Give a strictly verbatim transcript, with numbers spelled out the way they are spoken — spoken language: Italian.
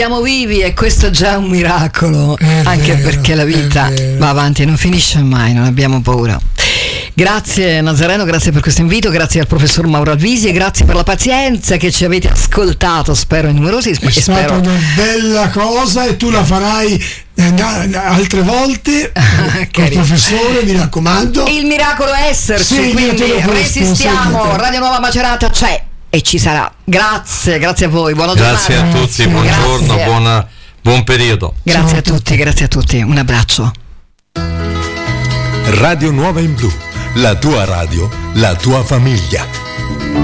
Siamo vivi e questo è già un miracolo, È anche vero, perché la vita va avanti e non finisce mai, non abbiamo paura. Grazie Nazareno, grazie per questo invito, grazie al professor Mauro Alvisi e grazie per la pazienza che ci avete ascoltato, spero in numerosi. È stata spero... una bella cosa e tu la farai eh, altre volte col professore, mi raccomando. Il miracolo è esserci, sì, quindi resistiamo. Sì, Radio Nuova Macerata c'è e ci sarà. Grazie, grazie a voi, buona grazie giornata. a tutti, buongiorno, Grazie. buona, buon periodo. Grazie a tutti, grazie a tutti, un abbraccio. Radio Nuova in Blu, la tua radio, la tua famiglia.